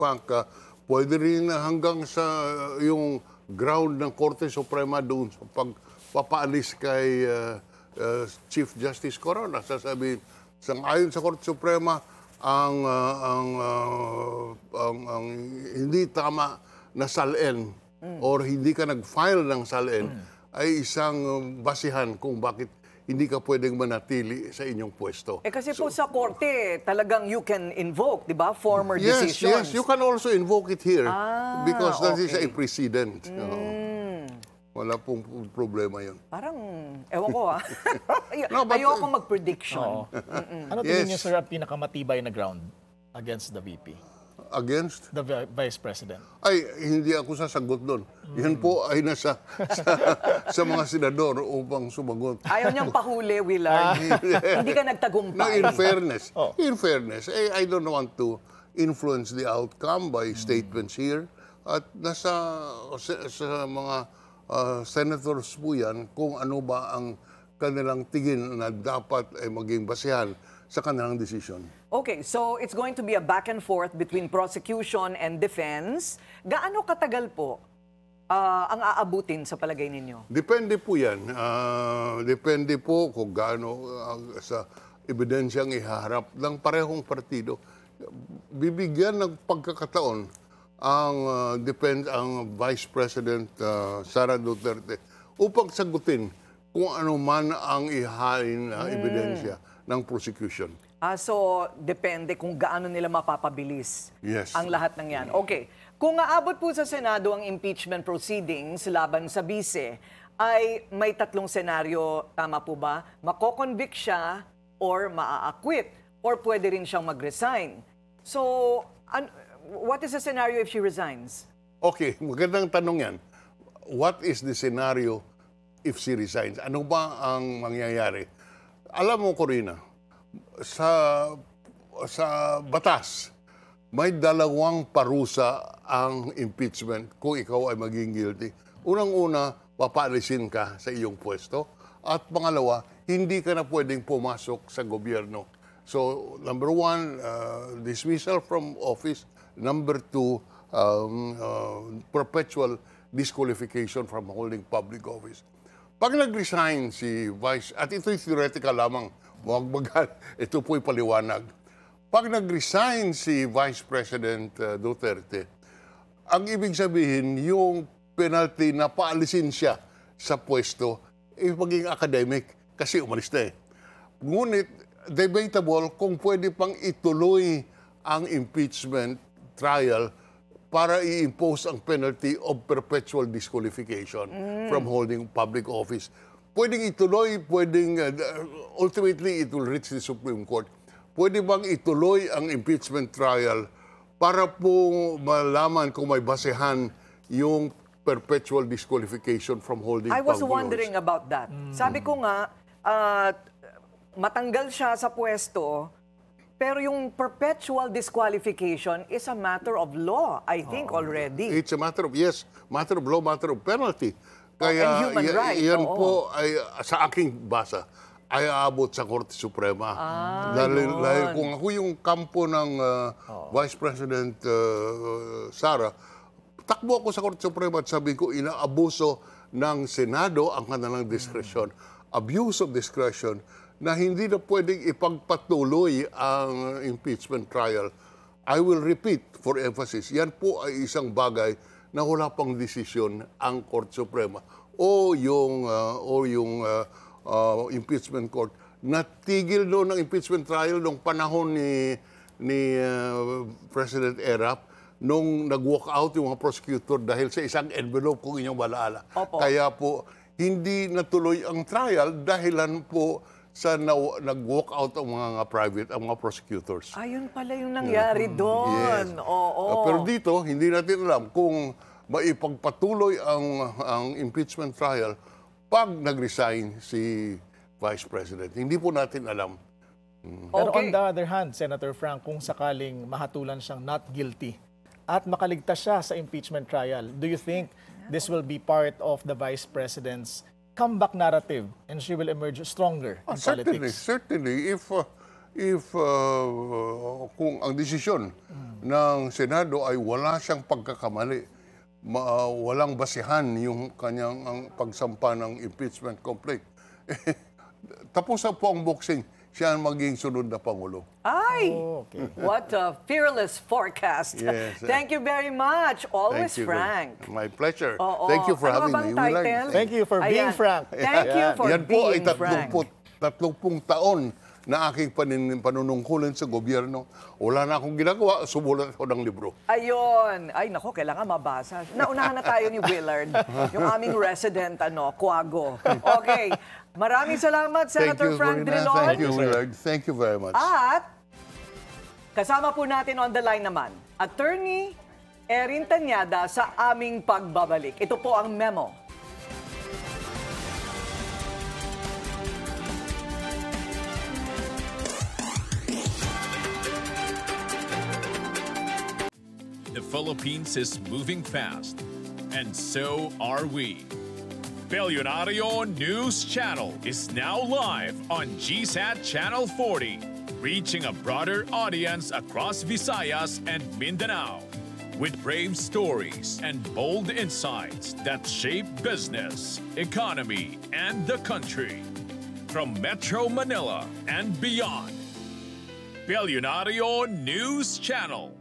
pangka, pwede rin hanggang sa yung ground ng Korte Suprema doon sa pagpapaalis kay Chief Justice Corona. Sasabihin, ayon sa Korte Suprema, ang hindi tama na salin or hindi ka nag-file ng salin ay isang basihan kung bakit hindi ka pwedeng manatili sa inyong pwesto. Kasi po sa korte, talagang you can invoke, di ba? Former Yes, decisions. you can also invoke it here because that is a okay. precedent. Wala pong problema yun. Parang, ewan ko No, but- ayoko mag-prediction. Ano tingin niyo, sir, ang pinakamatibay na ground against the VP? Against? The Vice President? Ay, hindi ako sasagot doon. Yan po ay nasa sa mga senador upang sumagot. Ayaw niyang pahuli, Willard. Hindi ka No, nagtagumpay. in fairness, I don't want to influence the outcome by statements here. At sa mga senators po yan kung ano ba ang kanilang tingin na dapat ay maging basihan sa kanilang desisyon. Okay, so it's going to be a back and forth between prosecution and defense. Gaano katagal po ang aabutin sa palagay ninyo? Depende po yan. Depende po kung gaano sa ebidensyang iharap ng parehong partido. Bibigyan ng pagkakataon ang Vice President Sara Duterte upang sagutin kung ano man ang ihain na ebidensya ng prosecution. So, depende kung gaano nila mapapabilis Yes. ang lahat ng yan. Okay. Kung aabot po sa Senado ang impeachment proceedings laban sa bise, ay may tatlong senaryo, tama po ba? Mako-convict siya or maa-acquit or pwede rin siyang mag-resign. So, what is the scenario if she resigns? Okay, magandang tanong yan. What is the scenario if she resigns? Ano ba ang mangyayari? Alam mo, Corina, sa batas, may dalawang parusa ang impeachment kung ikaw ay maging guilty. Unang-una, papaalisin ka sa iyong pwesto. At pangalawa, hindi ka na pwedeng pumasok sa gobyerno. So, number one, dismissal from office. Number two, perpetual disqualification from holding public office. Pag nag-resign si Vice, at ito'y theoretical lamang, ito po'y paliwanag. Pag nag-resign si Vice President Duterte, ang ibig sabihin, yung penalty na paalisin siya sa pwesto, maging academic kasi umalis na eh. Ngunit, debatable kung pwede pang ituloy ang impeachment trial para i-impose ang penalty of perpetual disqualification from holding public office. Pwedeng ituloy, ultimately it will reach the Supreme Court. Pwede bang ituloy ang impeachment trial para po malaman kung may basehan yung perpetual disqualification from holding I was public wondering office? about that. Sabi ko nga, matanggal siya sa pwesto, pero yung perpetual disqualification is a matter of law, I think, already. It's a matter of, yes, matter of law, matter of penalty. and human right, yan oo. po ay, sa aking basa, ay aabot sa Korte Suprema. Dahil kung ako yung kampo ng Vice President Sara, takbo ako sa Korte Suprema at sabi ko, inaabuso ng Senado ang kanilang diskresyon. Abuse of discretion na hindi na pwedeng ipagpatuloy ang impeachment trial. I will repeat for emphasis, yan po ay isang bagay na wala pang desisyon ang Korte Suprema o yung impeachment court. Natigil noon ang impeachment trial nung panahon ni President Erap nung nag-walk out yung mga prosecutor dahil sa isang envelope kung inyong malaala. Opo. Kaya po, hindi natuloy ang trial dahilan po sa nag-walk out ang mga prosecutors. Ayun pala yung nangyari doon. Yes. Oo. Pero dito, hindi natin alam kung maipagpatuloy ang impeachment trial pag nag-resign si Vice President. Hindi po natin alam. Pero Okay. on the other hand, Senator Frank, kung sakaling mahatulan siyang not guilty at makaligtas siya sa impeachment trial, do you think this will be part of the Vice President's comeback narrative and she will emerge stronger in Certainly, politics? certainly. if kung ang desisyon ng Senado ay wala siyang pagkakamali, walang basihan yung kanyang ang pagsampa ng impeachment complaint, tapos na po ang boxing, siya ang maging sunod na Pangulo. Ay! Okay. What a fearless forecast. Yes. Thank you very much. Always Thank you. frank. My pleasure. Oo. Thank you for Ano having bang me. We like- title? Thank you for being Ayan. frank. Thank you for Yan po ay being frank. 30 taon na aking panunungkulan sa gobyerno. Wala na akong ginagawa, sumulat ako ng libro. Ayun. Ay, nako, kailangan mabasa. Naunahan na tayo ni Willard, yung aming resident, Quago. Okay. Maraming salamat, Senator Frank Verna. Drilon. Thank you, Willard. Thank you very much. At kasama po natin on the line naman, Attorney Erin Tanyada sa aming pagbabalik. Ito po ang memo. The Philippines is moving fast, and so are we. Bellionario News Channel is now live on GSAT Channel 40, reaching a broader audience across Visayas and Mindanao, with brave stories and bold insights that shape business, economy, and the country. From Metro Manila and beyond, Bellionario News Channel.